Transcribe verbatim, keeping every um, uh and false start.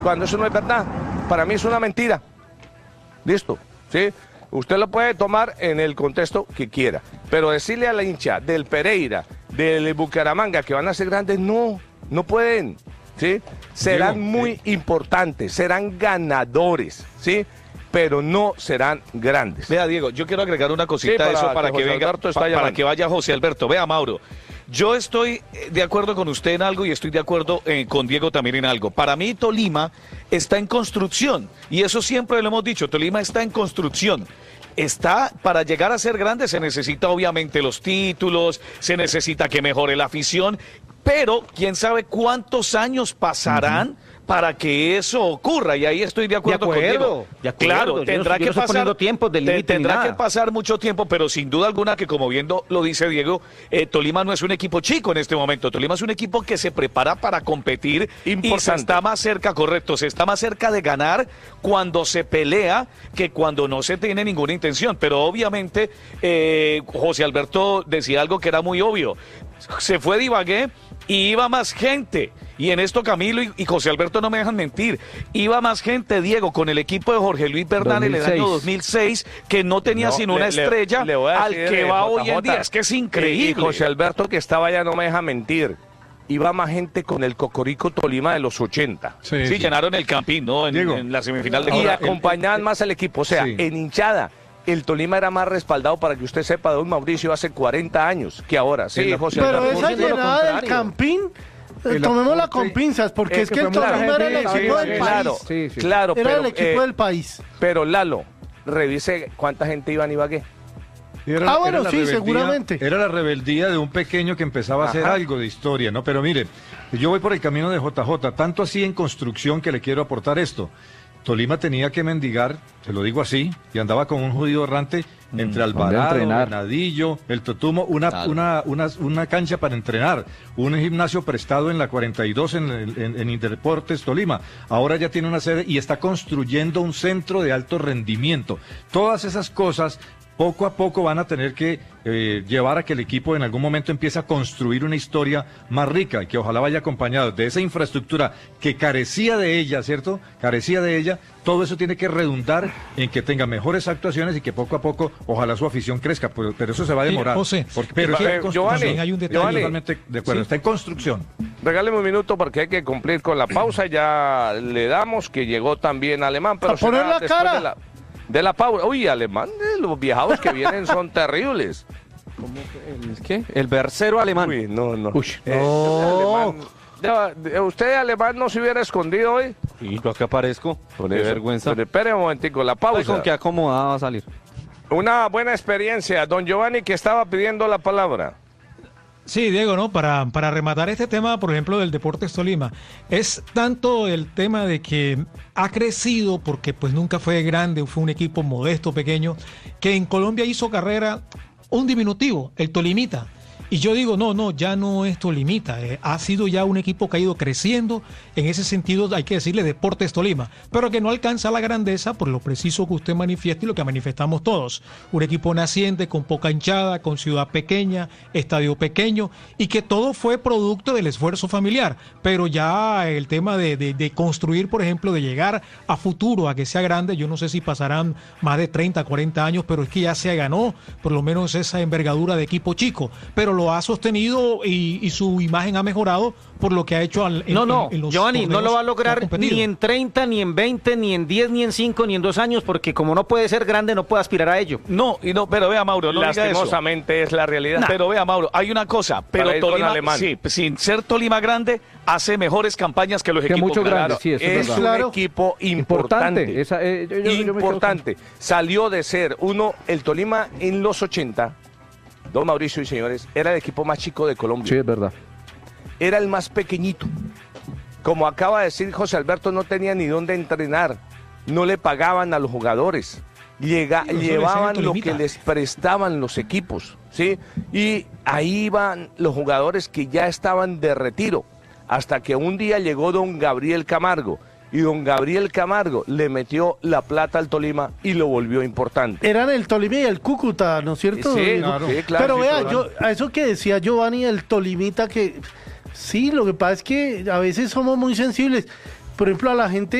Cuando eso no es verdad, para mí es una mentira. Listo, ¿sí? Usted lo puede tomar en el contexto que quiera, pero decirle a la hincha del Pereira, del Bucaramanga que van a ser grandes, no, no pueden, ¿sí? Serán Diego, muy eh. importantes, serán ganadores, ¿sí? Pero no serán grandes. Vea, Diego, yo quiero agregar una cosita a sí, eso para que, que venga, pa, para que vaya José Alberto. Vea, Mauro, yo estoy de acuerdo con usted en algo y estoy de acuerdo eh, con Diego también en algo. Para mí Tolima está en construcción y eso siempre lo hemos dicho, Tolima está en construcción. Está, para llegar a ser grande se necesita obviamente los títulos, se necesita que mejore la afición, pero quién sabe cuántos años pasarán uh-huh. para que eso ocurra, y ahí estoy de acuerdo, de acuerdo con Diego. De acuerdo, claro, tendrá yo, yo que no pasar tiempo de límite tendrá nada. que pasar mucho tiempo, pero sin duda alguna que como bien lo dice Diego, eh, Tolima no es un equipo chico en este momento, Tolima es un equipo que se prepara para competir Importante. y se está más cerca, correcto, se está más cerca de ganar cuando se pelea que cuando no se tiene ninguna intención, pero obviamente eh, José Alberto decía algo que era muy obvio, se fue de Ibagué y iba más gente, y en esto Camilo y, y José Alberto no me dejan mentir, iba más gente, Diego, con el equipo de Jorge Luis Bernal en el año dos mil seis, que no tenía no, sino le, una estrella le, le al que va J J. hoy en día, es que es increíble. Y, y José Alberto que estaba allá no me deja mentir, iba más gente con el Cocorico Tolima de los ochenta. Sí, sí, sí. Llenaron el Campín, ¿no? En, en la semifinal de Y ahora, acompañaban el, el, más al equipo, o sea, sí. en hinchada. El Tolima era más respaldado, para que usted sepa, don Mauricio, hace cuarenta años que ahora. Sí, José Pero Alberto, esa llenada del Campín, eh, tomémosla con pinzas, porque eh, es que, que el Tolima era el equipo sí, del sí, país. Claro, sí, sí. claro era pero, el equipo eh, del país. Pero Lalo, revise cuánta gente iba en Ibagué. Era, ah, bueno, sí, seguramente. Era la rebeldía de un pequeño que empezaba a hacer Ajá. algo de historia, ¿no? Pero mire, yo voy por el camino de J J, tanto así en construcción que le quiero aportar esto. Tolima tenía que mendigar, se lo digo así, y andaba con un judío errante entre Alvarado, Venadillo, el Totumo, una, claro. una, una, una cancha para entrenar, un gimnasio prestado en la cuarenta y dos en, en, en Interdeportes Tolima. Ahora ya tiene una sede y está construyendo un centro de alto rendimiento. Todas esas cosas poco a poco van a tener que eh, llevar a que el equipo en algún momento empiece a construir una historia más rica y que ojalá vaya acompañado de esa infraestructura que carecía de ella, ¿cierto? Carecía de ella. Todo eso tiene que redundar en que tenga mejores actuaciones y que poco a poco ojalá su afición crezca, pero, pero eso se va a demorar. Sí, José, porque, pero eh, eh, Giovanni, hay un detalle. Totalmente de acuerdo, ¿sí? Está en construcción. Regáleme un minuto porque hay que cumplir con la pausa, ya le damos que llegó también Alemán, pero a poner la cara. De la, de la pausa. Uy, Alemán, los viajados que vienen son terribles. ¿Cómo que, el, ¿Qué? El versero alemán. Uy, no, no. Uy, eh, no. Alemán, ¿usted alemán no se hubiera escondido hoy? Y yo aquí aparezco. Con Qué vergüenza. Pero espere un momentico, la pausa. Ay, con qué acomodada va a salir. Una buena experiencia. Don Giovanni, que estaba pidiendo la palabra. Sí, Diego, ¿no? Para, para rematar este tema, por ejemplo, del Deportes Tolima, es tanto el tema de que ha crecido, porque pues nunca fue grande, fue un equipo modesto, pequeño, que en Colombia hizo carrera un diminutivo, el Tolimita. Y yo digo, no, no, ya no es Tolimita, eh, ha sido ya un equipo que ha ido creciendo, en ese sentido hay que decirle Deportes Tolima, pero que no alcanza la grandeza por lo preciso que usted manifiesta y lo que manifestamos todos. Un equipo naciente, con poca hinchada, con ciudad pequeña, estadio pequeño, y que todo fue producto del esfuerzo familiar, pero ya el tema de, de, de construir, por ejemplo, de llegar a futuro, a que sea grande, yo no sé si pasarán más de treinta, cuarenta años, pero es que ya se ganó por lo menos esa envergadura de equipo chico, pero lo ha sostenido y, y su imagen ha mejorado por lo que ha hecho al, en, no, no, en, en los Giovanni, no lo va a lograr ni en treinta, ni en veinte, ni en diez, ni en cinco, ni en dos años, porque como no puede ser grande, no puede aspirar a ello. No, y no, pero vea, Mauro, no lastimosamente es la realidad. Nah. Pero vea, Mauro, hay una cosa, pero Tolima, sí, sin ser Tolima grande, hace mejores campañas que los que equipos mucho grandes. Grande, sí, eso es, es un claro. equipo importante. importante. Esa, eh, yo, yo, importante. Yo Salió de ser uno, el Tolima en los ochenta, don Mauricio y señores, era el equipo más chico de Colombia. Sí, es verdad. Era el más pequeñito. Como acaba de decir José Alberto, no tenía ni dónde entrenar. No le pagaban a los jugadores. Llega, sí, llevaban lo que les prestaban los equipos, ¿sí? Y ahí iban los jugadores que ya estaban de retiro. Hasta que un día llegó don Gabriel Camargo. Y don Gabriel Camargo le metió la plata al Tolima y lo volvió importante. Eran el Tolima y el Cúcuta, ¿no es cierto? Sí, claro. Sí, claro. Pero sí, vea, claro. yo, a eso que decía Giovanni, el Tolimita, que sí, lo que pasa es que a veces somos muy sensibles. por ejemplo, a la gente